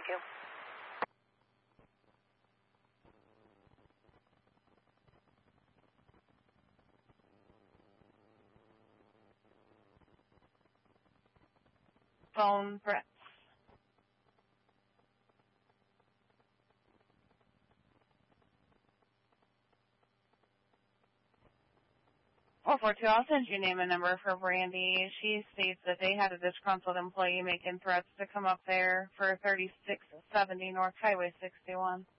Thank you. Phone threats. Oh, 42, I'll send you name and number for Brandy. She states that they had a disgruntled employee making threats to come up there for 3670 North Highway 61.